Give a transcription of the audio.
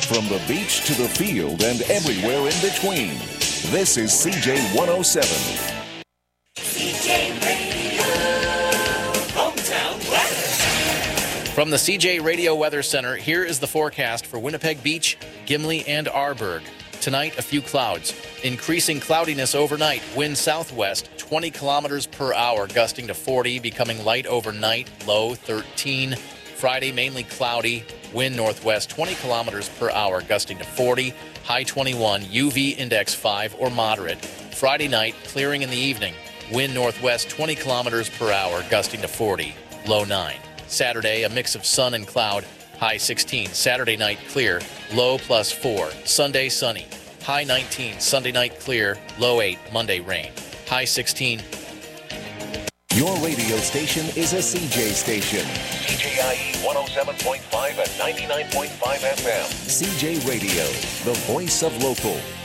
From the beach to the field and everywhere in between, this is CJ 107. CJ Radio, hometown weather. From the CJ Radio Weather Center, here is the forecast for Winnipeg Beach, Gimli, and Arborg. Tonight, a few clouds. Increasing cloudiness overnight. Wind southwest, 20 kilometers per hour, gusting to 40, becoming light overnight, low 13. Friday, mainly cloudy. Wind northwest, 20 kilometers per hour, gusting to 40, high 21. UV index 5 or moderate. Friday night, clearing in the evening. Wind northwest, 20 kilometers per hour, gusting to 40, low 9. Saturday, a mix of sun and cloud, high 16. Saturday night, clear, low +4. Sunday, sunny, high 19. Sunday night, clear, low 8. Monday, rain, high 16. Your radio station is a CJ station. CJIE 107.5 and 99.5 FM. CJ Radio, the voice of local.